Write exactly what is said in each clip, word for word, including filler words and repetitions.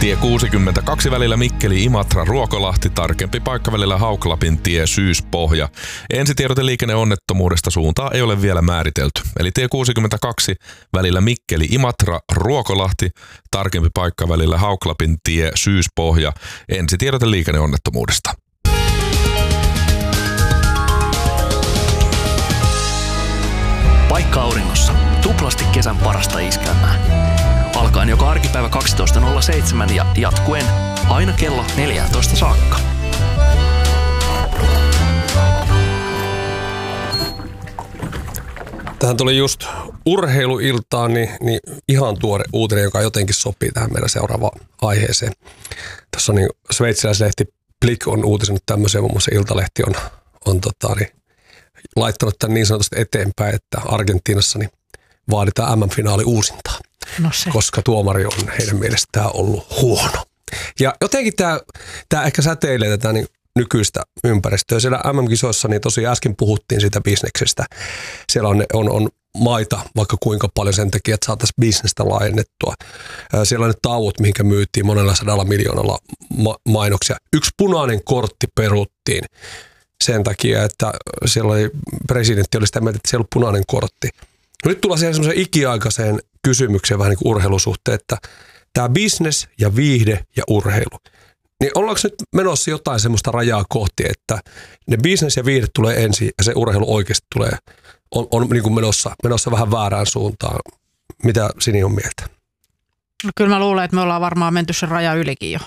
Tie kuusikymmentäkaksi välillä Mikkeli-Imatra Ruokolahti, tarkempi paikka välillä Hauklapin tie Syyspohja. Ensitiedote liikenneonnettomuudesta, suuntaa ei ole vielä määritelty. Eli tie kuusikymmentäkaksi välillä Mikkeli-Imatra Ruokolahti, tarkempi paikka välillä Hauklapin tie Syyspohja. Ensitiedote liikenneonnettomuudesta. Paikka auringossa. Tuplasti kesän parasta iskelmää. Alkaen joka arkipäivä kaksitoista nolla seitsemän ja jatkuen aina kello neljätoista saakka. Tähän tuli just urheiluiltaan niin, niin ihan tuore uutinen, joka jotenkin sopii tähän meidän seuraavaan aiheeseen. Tässä on niin sveitsiläislehti Blick on uutisenut tämmöisiä, muun muassa Iltalehti on, on tota, niin, laittanut tämän niin sanotusti eteenpäin, että Argentiinassa niin vaaditaan M M-finaali uusintaa. No koska tuomari on heidän mielestään ollut huono. Ja jotenkin tämä, tämä ehkä säteilee tätä niin nykyistä ympäristöä. Siellä M M-kisoissa niin tosiaan äsken puhuttiin siitä bisneksestä. Siellä on, on, on maita vaikka kuinka paljon sen takia, että saataisiin bisnestä laajennettua. Siellä on ne tauot, mihinkä myytiin monella sadalla miljoonalla ma- mainoksia. Yksi punainen kortti peruttiin sen takia, että siellä oli, presidentti oli sitä mieltä, että siellä oli punainen kortti. No nyt tullaan siihen semmoiseen ikiaikaiseen kysymykseen vähän niin kuin urheilusuhteen, että tämä business ja viihde ja urheilu. Niin ollaanko nyt menossa jotain semmoista rajaa kohti, että ne business ja viihde tulee ensin ja se urheilu oikeasti tulee, on, on niin kuin menossa, menossa vähän väärään suuntaan. Mitä Sini on mieltä? No kyllä mä luulen, että me ollaan varmaan menty sen raja ylikin jo.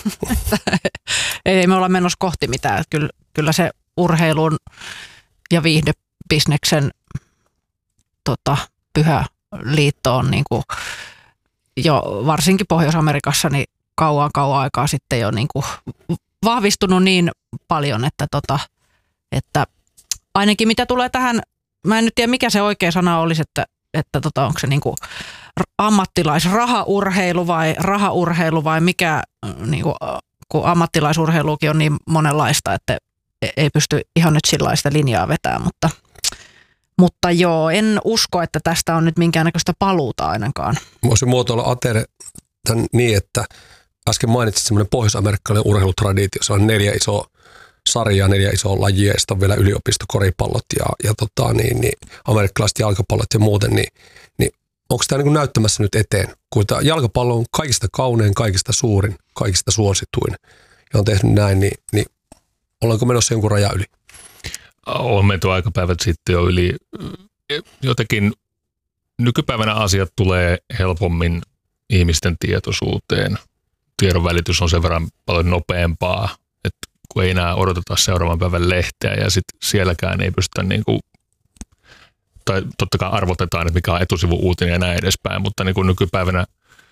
Ei me olla menossa kohti mitään. Kyllä, kyllä se urheilun ja viihdebisneksen tota, pyhä liitto on niin kuin jo varsinkin Pohjois-Amerikassa niin kauan kauan aikaa sitten jo niin kuin vahvistunut niin paljon, että, tota, että ainakin mitä tulee tähän, mä en nyt tiedä mikä se oikea sana olisi, että, että tota, onko se niin kuin ammattilaisrahaurheilu vai rahaurheilu vai mikä, niin kuin, kun ammattilaisurheilukin on niin monenlaista, että ei pysty ihan nyt sillaista linjaa vetämään, mutta Mutta joo, en usko, että tästä on nyt minkäännäköistä paluuta ainakaan. Voisin muotoilla Atere tämän niin, että äsken mainitsit semmoinen pohjois-amerikkalainen urheilutraditio. Se on neljä isoa sarjaa, neljä isoa lajia ja sitten on vielä yliopistokoripallot ja, ja tota, niin, niin, amerikkalaiset jalkapallot ja muuten. Niin, niin onko tämä niin näyttämässä nyt eteen? Kun tämä jalkapallo on kaikista kaunein, kaikista suurin, kaikista suosituin ja on tehnyt näin, niin, niin ollaanko menossa jonkun raja yli? On menty aikapäivät sitten jo yli. Jotenkin nykypäivänä asiat tulee helpommin ihmisten tietoisuuteen. Tiedonvälitys on sen verran paljon nopeampaa, että kun ei enää odoteta seuraavan päivän lehteä ja sitten sielläkään ei pystytä niin kuin, tai totta kai arvotetaan, että mikä on etusivu-uutinen ja näin edespäin, mutta niin kuin nykypäivänä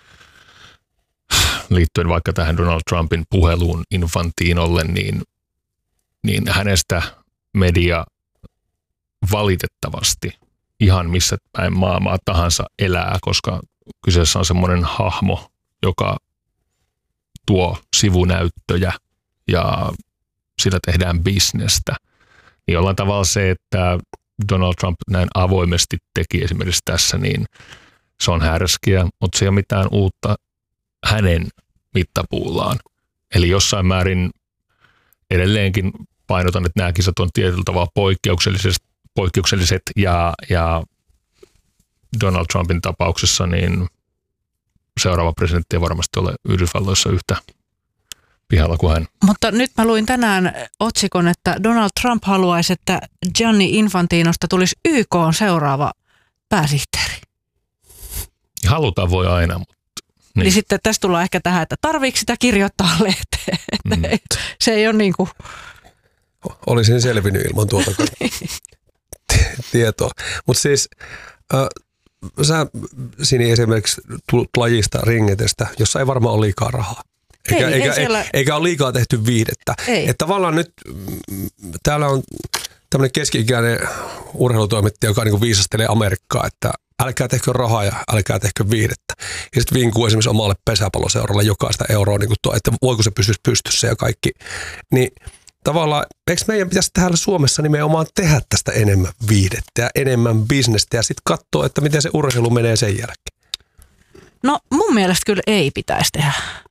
liittyen vaikka tähän Donald Trumpin puheluun Infantinolle, niin, niin hänestä media valitettavasti ihan missä päin maailmaa tahansa elää, koska kyseessä on semmoinen hahmo, joka tuo sivunäyttöjä ja sillä tehdään bisnestä. Niin jollain tavalla se, että Donald Trump näin avoimesti teki esimerkiksi tässä, niin se on härskiä, mutta se ei ole mitään uutta hänen mittapuullaan. Eli jossain määrin edelleenkin painotan, että nämä kisat on tietyllä tavalla poikkeukselliset, poikkeukselliset ja, ja Donald Trumpin tapauksessa niin seuraava presidentti ei varmasti ole Yhdysvalloissa yhtä pihalla kuin hän. Mutta nyt mä luin tänään otsikon, että Donald Trump haluaisi, että Gianni Infantinosta tulisi Y K:n seuraava pääsihteeri. Halutaan voi aina, mutta niin. Niin sitten tässä tullaan ehkä tähän, että tarviiko sitä kirjoittaa lehteen. Mm. Se ei ole niin kuin olisin selvinnyt ilman tuota tietoa. Mutta siis äh, sä Sini esimerkiksi tulet lajista ringetestä, jossa ei varmaan ole liikaa rahaa. Eikä, ei, eikä, ei siellä eikä ole liikaa tehty viihdettä. Että tavallaan nyt täällä on tämmöinen keski-ikäinen urheilutoimittaja, joka niinku viisastelee Amerikkaa, että älkää tehkö rahaa ja älkää tehkö viihdettä. Ja sitten vinkuu esimerkiksi omalle pesäpalloseuralle jokaista euroa, niin tuo, että voiko se pysyä pystyssä ja kaikki. Niin tavallaan, eikö meidän pitäisi täällä Suomessa nimenomaan tehdä tästä enemmän viihdettä ja enemmän bisnestä ja sitten katsoa, että miten se urheilu menee sen jälkeen? No mun mielestä kyllä ei pitäisi tehdä.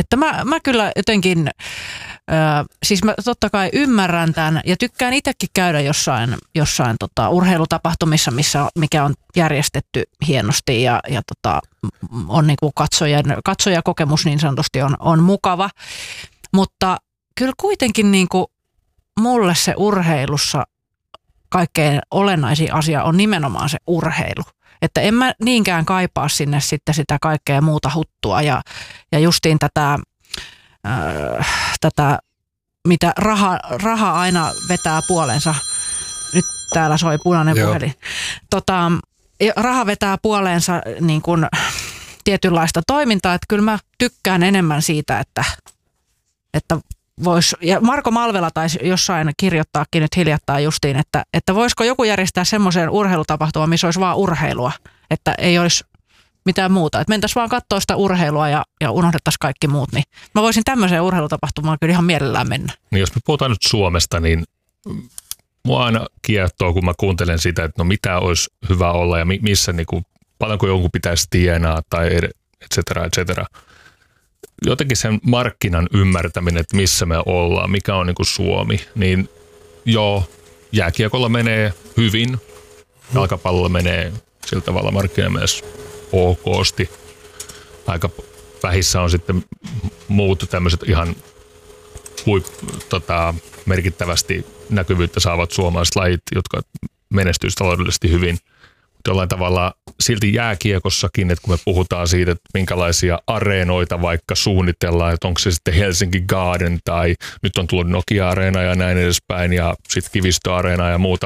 Että mä, mä kyllä jotenkin, äh, siis mä totta kai ymmärrän tämän ja tykkään itsekin käydä jossain, jossain tota, urheilutapahtumissa, missä, mikä on järjestetty hienosti ja, ja tota, on niinku katsojan, katsojakokemus niin sanotusti on, on mukava. Mutta kyllä kuitenkin niinku mulle se urheilussa kaikkein olennaisin asia on nimenomaan se urheilu. Että en mä niinkään kaipaa sinne sitten sitä kaikkea muuta huttua ja, ja justiin tätä, äh, tätä mitä raha, raha aina vetää puolensa. Nyt täällä soi punainen Joo. puhelin. Tota, raha vetää puoleensa niin kuin tietynlaista toimintaa, että kyllä mä tykkään enemmän siitä, että, että vois, ja Marko Malvela taisi jossain kirjoittaakin nyt hiljattain justiin, että, että voisiko joku järjestää semmoisen urheilutapahtuman, missä olisi vaan urheilua, että ei olisi mitään muuta. Että mentäisiin vaan katsoa sitä urheilua ja, ja unohdettaisiin kaikki muut. Niin mä voisin tämmöiseen urheilutapahtumaan kyllä ihan mielellään mennä. Niin jos me puhutaan nyt Suomesta, niin mua aina kiehtoo, kun mä kuuntelen sitä, että no mitä olisi hyvä olla ja missä, niin kuin, paljonko jonkun pitäisi tienaa tai et cetera, et cetera. Jotenkin sen markkinan ymmärtäminen, että missä me ollaan, mikä on niin kuin Suomi, niin joo, jääkiekolla menee hyvin, jalkapallolla menee sillä tavalla markkinamielessä okosti. Aika vähissä on sitten muut tämmöiset ihan huip, tota, merkittävästi näkyvyyttä saavat suomalaiset lajit, jotka menestyisivät taloudellisesti hyvin. Jollain tavalla silti jääkiekossakin, että kun me puhutaan siitä, että minkälaisia areenoita vaikka suunnitellaan, että onko se sitten Helsinki Garden tai nyt on tullut Nokia-areena ja näin edespäin ja sitten Kivistö-areena ja muuta.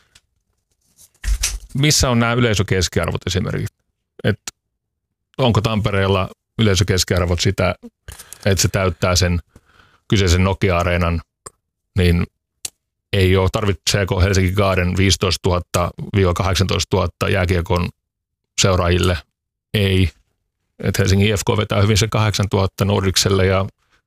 Missä on nämä yleisökeskiarvot esimerkiksi? Et onko Tampereella yleisökeskiarvot sitä, että se täyttää sen kyseisen Nokia-areenan, niin ei ole, tarvitseeko Helsinki Garden viisitoistatuhatta kahdeksantoistatuhatta jääkiekon seuraajille? Ei. Et Helsingin I F K vetää hyvin sen kahdeksantuhatta Nordicselle ja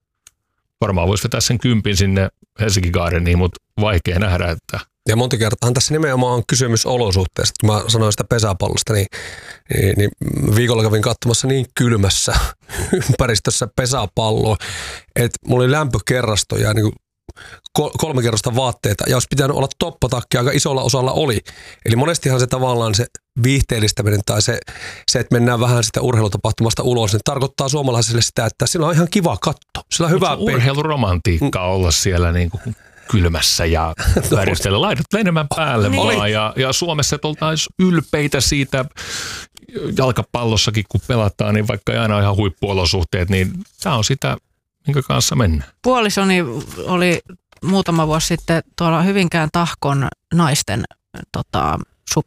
varmaan voisi vetää sen kympin sinne Helsinki Gardeniin, mutta vaikea nähdä, että ja monta kertaa tässä nimenomaan on kysymys olosuhteesta. Kun mä sanoin sitä pesäpallosta, niin, niin, niin viikolla kävin katsomassa niin kylmässä ympäristössä pesäpalloa, että mulla oli lämpökerrasto ja niin kuin kolme kerrosta vaatteita, ja olisi pitänyt olla toppatakki, aika isolla osalla oli. Eli monestihan se tavallaan se viihteellistäminen tai se, se että mennään vähän sitä urheilutapahtumasta ulos, niin tarkoittaa suomalaisille sitä, että sillä on ihan kiva katto. Sillä on hyvä urheiluromantiikka olla siellä niin kuin kylmässä ja väristellä laidat enemmän päälle niin. vaan. Ja, ja Suomessa oltaisiin ylpeitä siitä jalkapallossakin, kun pelataan, niin vaikka ei aina ole ihan huippuolosuhteet, niin tämä on sitä, minkä kanssa mennään. Puolisoni oli muutama vuosi sitten tuolla Hyvinkään Tahkon naisten tota,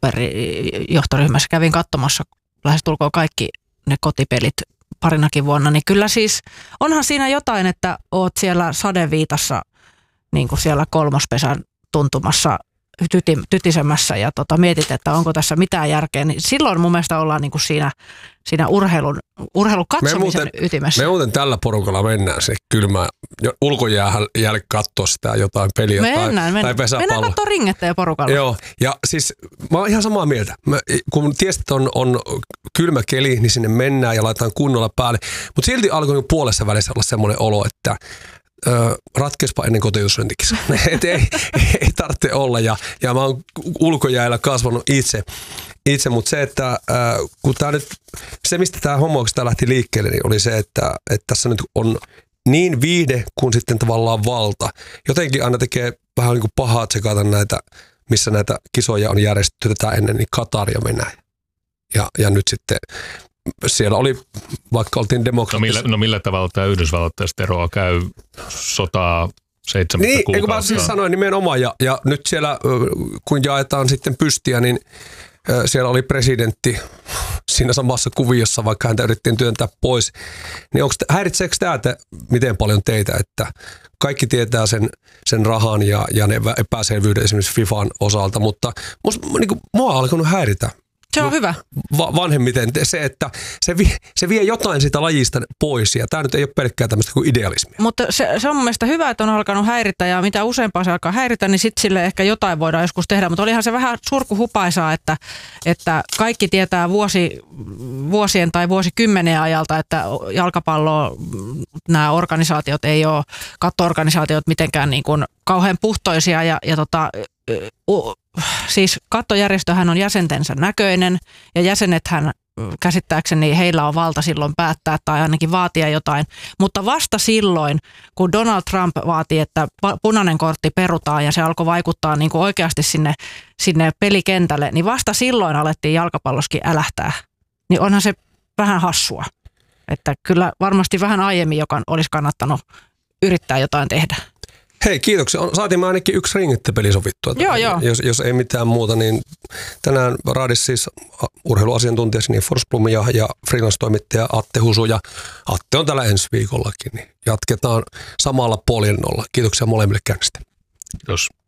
superjohtoryhmässä. Kävin katsomassa lähestulkoon kaikki ne kotipelit parinakin vuonna. Niin kyllä siis onhan siinä jotain, että oot siellä sadeviitassa niin kuin siellä kolmospesän tuntumassa tyti, tytisemässä ja tota, mietit, että onko tässä mitään järkeä, niin silloin mun mielestä ollaan niin kuin siinä, siinä urheilun, urheilun katsomisen me muuten, ytimessä. Me muuten tällä porukalla mennään se kylmä ulkojäähän jälkeen katsoa sitä jotain peliä mennään, tai, mennään. tai pesäpalloa. Mennään katsoa ringettejä porukalla. Joo, ja siis mä oon ihan samaa mieltä. Mä, kun tiesit, että on, on kylmä keli, niin sinne mennään ja laitetaan kunnolla päälle. Mutta silti alkoi puolessa välissä olla semmoinen olo, että Öö, ratkeispa ennen kotiutusrentikissa. ei, ei, ei tarvitse olla. Ja, ja mä oon ulkojäällä kasvanut itse. itse mutta se, että äh, kun tää nyt, se mistä tämä homma oikeastaan lähti liikkeelle, niin oli se, että, että tässä nyt on niin viihde kuin sitten tavallaan valta. Jotenkin aina tekee vähän niin kuin pahaa tsekata näitä, missä näitä kisoja on järjestetty tätä ennen, niin Katar ja Venäjä. Ja, ja nyt sitten siellä oli, vaikka oltiin demokraattisia. No millä, no milla tavalla tämä yhdysvalloittaista eroa käy sotaa seitsemän niin, kuukautta? Niin, mä siis sanoin nimenomaan. Ja, ja nyt siellä, kun jaetaan sitten pystiä, niin siellä oli presidentti siinä samassa kuviossa, vaikka häntä yritettiin työntää pois. Niin onko, häiritseekö tämä, että miten paljon teitä, että kaikki tietää sen, sen rahan ja, ja ne epäselvyyden esimerkiksi FIFAn osalta, mutta musta, niin kuin, mua on alkanut häiritä. Se on hyvä. Va- vanhemmiten se, että se vie, se vie jotain sitä lajista pois ja tämä nyt ei ole pelkkää tämmöistä kuin idealismia. Mutta se, se on mun mielestä hyvä, että on alkanut häiritä ja mitä useampaa se alkaa häiritä, niin sitten sille ehkä jotain voidaan joskus tehdä. Mutta olihan se vähän surkuhupaisaa, että, että kaikki tietää vuosi, vuosien tai vuosikymmenen ajalta, että jalkapallo, nämä organisaatiot ei ole, katto-organisaatiot mitenkään niin kuin kauhean puhtoisia ja, ja tota, uh, siis kattojärjestöhän on jäsentensä näköinen ja jäsenethän käsittääkseni heillä on valta silloin päättää tai ainakin vaatia jotain, mutta vasta silloin, kun Donald Trump vaati, että punainen kortti perutaan ja se alkoi vaikuttaa niin kuin oikeasti sinne, sinne pelikentälle, niin vasta silloin alettiin jalkapalloskin älähtää. Niin onhan se vähän hassua, että kyllä varmasti vähän aiemmin joka olisi kannattanut yrittää jotain tehdä. Hei, kiitoksia. Saatiin me ainakin yksi ringittepeli sovittua. Joo, joo. Jos, jos ei mitään muuta, niin tänään raadissa siis urheiluasiantuntija Sini Forsblom ja, ja freelance-toimittaja Atte Husu. Ja Atte on täällä ensi viikollakin, niin jatketaan samalla poljennolla. Kiitoksia molemmille käynnistä. Kiitos.